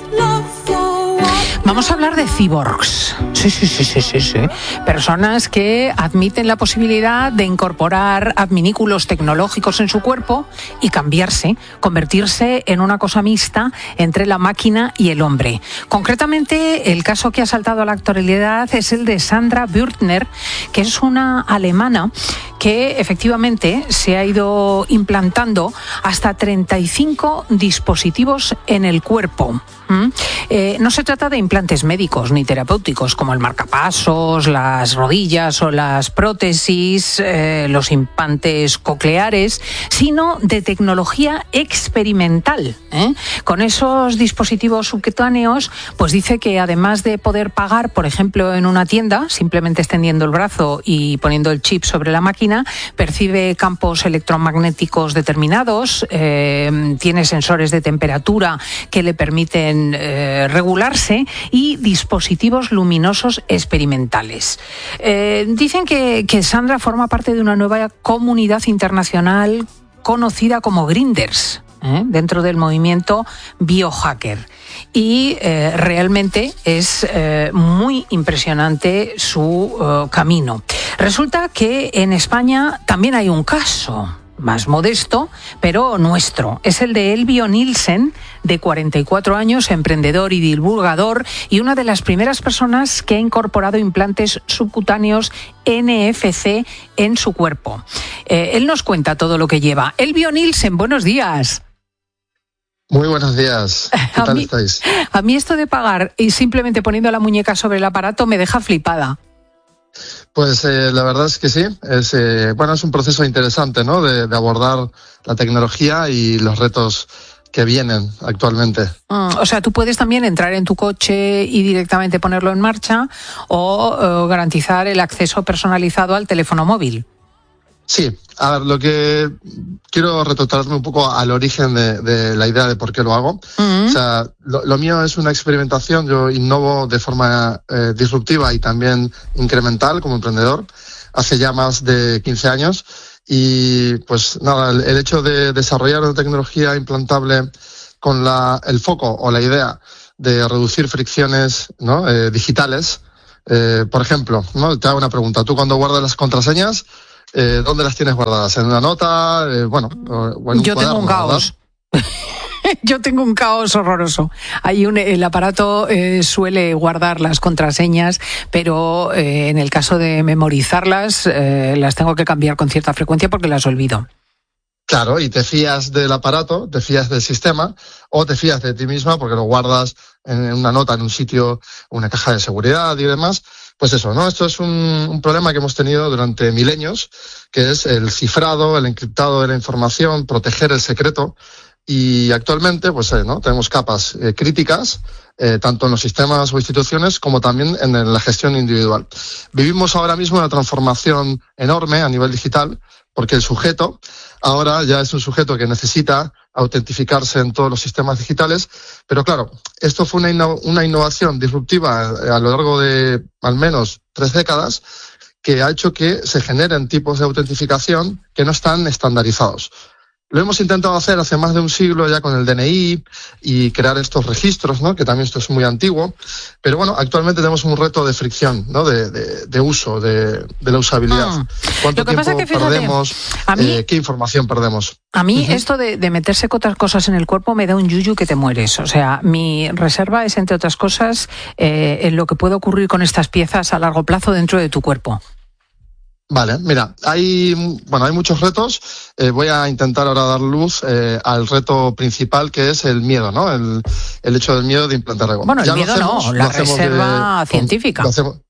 Vamos a hablar de cyborgs. Sí. Personas que admiten la posibilidad de incorporar adminículos tecnológicos en su cuerpo y cambiarse, convertirse en una cosa mixta entre la máquina y el hombre. Concretamente, el caso que ha saltado a la actualidad es el de Sandra Bürtner, que es una alemana que efectivamente se ha ido implantando hasta 35 dispositivos en el cuerpo. No se trata de implantes médicos ni terapéuticos como el marcapasos, las rodillas o las prótesis, los implantes cocleares, sino de tecnología experimental. Con esos dispositivos subcutáneos, pues dice que además de poder pagar, por ejemplo, en una tienda, simplemente extendiendo el brazo y poniendo el chip sobre la máquina, percibe campos electromagnéticos determinados, tiene sensores de temperatura que le permiten regularse y dispositivos luminosos experimentales. Dicen que Sandra forma parte de una nueva comunidad internacional conocida como Grinders, dentro del movimiento biohacker. Y realmente es muy impresionante su camino. Resulta que en España también hay un caso más modesto, pero nuestro. Es el de Elvio Nielsen, de 44 años, emprendedor y divulgador, y una de las primeras personas que ha incorporado implantes subcutáneos NFC en su cuerpo. Él nos cuenta todo lo que lleva. Elvio Nielsen, buenos días. Muy buenos días. ¿Qué tal estáis? A mí esto de pagar y simplemente poniendo la muñeca sobre el aparato me deja flipada. Pues la verdad es que sí. Es un proceso interesante, ¿no? De abordar la tecnología y los retos que vienen actualmente. O sea, tú puedes también entrar en tu coche y directamente ponerlo en marcha o garantizar el acceso personalizado al teléfono móvil. Sí, a ver, lo que quiero retrotraerme un poco al origen de la idea de por qué lo hago. O sea, lo mío es una experimentación, yo innovo de forma disruptiva y también incremental como emprendedor hace ya más de 15 años y pues nada, el hecho de desarrollar una tecnología implantable con el foco o la idea de reducir fricciones, ¿no? Digitales. Por ejemplo, ¿no? Te hago una pregunta, tú cuando guardas las contraseñas, ¿dónde las tienes guardadas? ¿En una nota? O en un Yo cuaderno, tengo un caos. Yo tengo un caos horroroso. El aparato suele guardar las contraseñas, pero en el caso de memorizarlas, las tengo que cambiar con cierta frecuencia porque las olvido. Claro, y te fías del aparato, te fías del sistema o te fías de ti misma porque lo guardas en una nota, en un sitio, una caja de seguridad y demás. Pues eso, ¿no? Esto es un problema que hemos tenido durante milenios, que es el cifrado, el encriptado de la información, proteger el secreto. Y actualmente, pues, ¿no? Tenemos capas críticas, tanto en los sistemas o instituciones como también en la gestión individual. Vivimos ahora mismo una transformación enorme a nivel digital, porque el sujeto ahora ya es un sujeto que necesita autentificarse en todos los sistemas digitales, pero claro, esto fue una innovación disruptiva a lo largo de al menos 3 décadas que ha hecho que se generen tipos de autentificación que no están estandarizados. Lo hemos intentado hacer hace más de un siglo ya con el DNI y crear estos registros, ¿no? Que también esto es muy antiguo. Pero bueno, actualmente tenemos un reto de fricción, ¿no? De uso, de la usabilidad. ¿Cuánto tiempo perdemos? ¿Qué información perdemos? A mí esto de meterse con otras cosas en el cuerpo me da un yuyu que te mueres. O sea, mi reserva es, entre otras cosas, en lo que puede ocurrir con estas piezas a largo plazo dentro de tu cuerpo. Vale, mira, hay muchos retos. Voy a intentar ahora dar luz al reto principal, que es el miedo, ¿no? El hecho del miedo de implantar algo. Bueno, el miedo no, la reserva científica.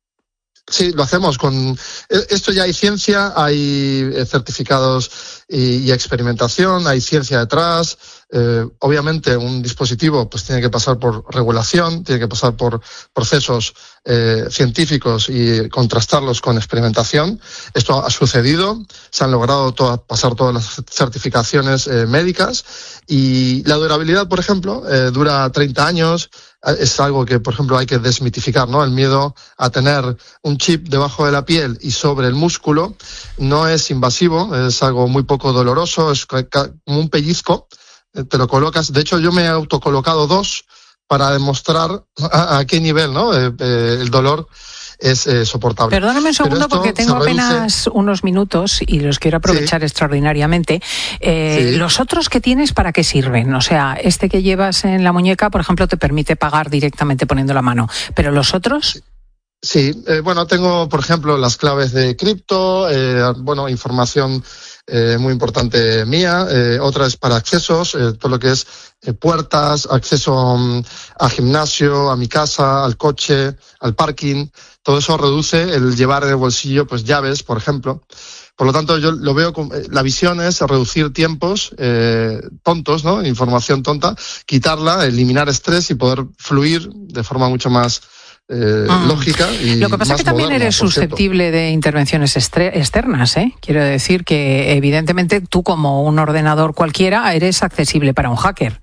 Sí, lo hacemos con... Esto ya hay ciencia, hay certificados y experimentación, hay ciencia detrás. Obviamente un dispositivo pues tiene que pasar por regulación, tiene que pasar por procesos científicos y contrastarlos con experimentación. Esto ha sucedido, se han logrado pasar todas las certificaciones médicas y la durabilidad, por ejemplo, dura 30 años. Es algo que, por ejemplo, hay que desmitificar, ¿no? El miedo a tener un chip debajo de la piel y sobre el músculo no es invasivo, es algo muy poco doloroso, es como un pellizco, te lo colocas. De hecho, yo me he autocolocado 2 para demostrar a qué nivel, ¿no? El dolor es soportable. Perdóname un segundo porque tengo apenas unos minutos y los quiero aprovechar extraordinariamente. ¿Los otros que tienes para qué sirven? O sea, este que llevas en la muñeca, por ejemplo, te permite pagar directamente poniendo la mano, pero ¿los otros? Sí, bueno, tengo, por ejemplo, las claves de cripto, información muy importante mía, otra es para accesos, todo lo que es puertas, acceso a gimnasio, a mi casa, al coche, al parking. Todo eso reduce el llevar en el bolsillo pues llaves, por ejemplo. Por lo tanto, yo lo veo como la visión es reducir tiempos tontos, ¿no? Información tonta, quitarla, eliminar estrés y poder fluir de forma mucho más lógica y lo que pasa es que también moderna, eres susceptible de intervenciones externas, ¿eh? Quiero decir que evidentemente tú como un ordenador cualquiera eres accesible para un hacker.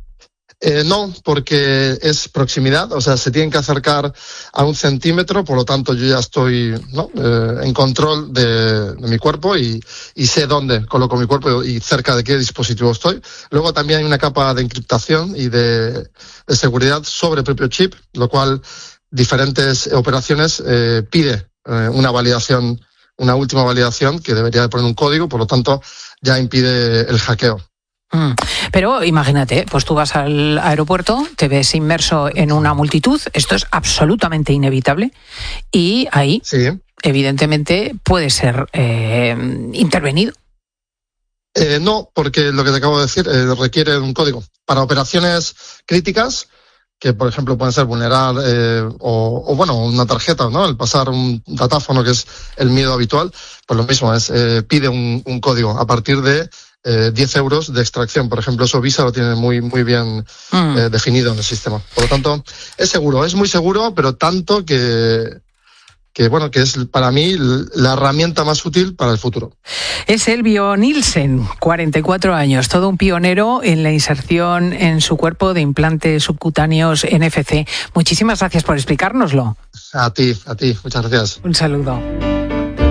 No, porque es proximidad, o sea, se tienen que acercar a 1 centímetro, por lo tanto yo ya estoy en control de mi cuerpo y sé dónde coloco mi cuerpo y cerca de qué dispositivo estoy. Luego también hay una capa de encriptación y de seguridad sobre el propio chip, lo cual diferentes operaciones pide una validación, una última validación que debería de poner un código, por lo tanto ya impide el hackeo. Pero imagínate, pues tú vas al aeropuerto, te ves inmerso en una multitud, esto es absolutamente inevitable y ahí, evidentemente, puede ser intervenido. No, porque lo que te acabo de decir requiere un código. Para operaciones críticas, que por ejemplo pueden ser vulnerar una tarjeta, ¿no? El pasar un datáfono, que es el miedo habitual, pues lo mismo es, pide un código a partir de 10 euros de extracción, por ejemplo. Eso Visa lo tiene muy bien definido en el sistema. Por lo tanto, es seguro, es muy seguro, pero tanto que es para mí la herramienta más útil para el futuro. Es Elvio Nielsen, 44 años, todo un pionero en la inserción en su cuerpo de implantes subcutáneos NFC. Muchísimas gracias por explicárnoslo. A ti, muchas gracias. Un saludo.